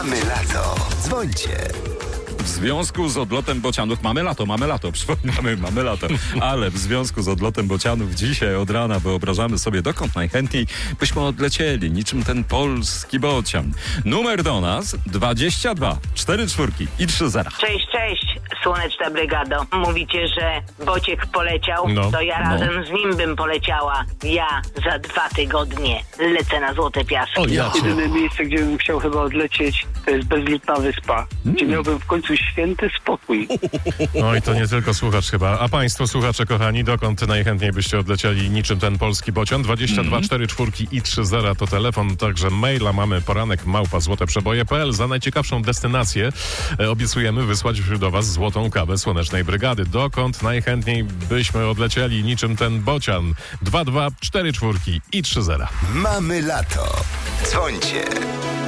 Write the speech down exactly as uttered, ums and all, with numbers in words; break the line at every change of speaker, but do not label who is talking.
Mamy lato. Dzwońcie.
W związku z odlotem bocianów, mamy lato, mamy lato, przypominamy, mamy lato, ale w związku z odlotem bocianów dzisiaj od rana wyobrażamy sobie, dokąd najchętniej byśmy odlecieli, niczym ten polski bocian. Numer do nas dwadzieścia dwa cztery czwórki i trzy zera.
Cześć, cześć, słoneczna brygado. Mówicie, że Bociek poleciał,
No,
to ja
no.
razem z nim bym poleciała. Ja za dwa tygodnie lecę na Złote Piaski.
O, ja cię.
Jedyne miejsce, gdzie bym chciał chyba odlecieć, to jest Bezludna Wyspa, gdzie miałbym w końcu święty spokój.
Oj, to nie tylko słuchacz chyba. A państwo, słuchacze kochani, dokąd najchętniej byście odlecieli niczym ten polski bocian? dwadzieścia dwa cztery czwórki i trzy zera to telefon, także maila mamy poranek małpa złoteprzeboje kropka p l. Za najciekawszą destynację e, obiecujemy wysłać do was złotą kawę Słonecznej Brygady. Dokąd najchętniej byśmy odlecieli niczym ten bocian? dwa dwa cztery czwórki i trzy zera.
Mamy lato. Dzwońcie.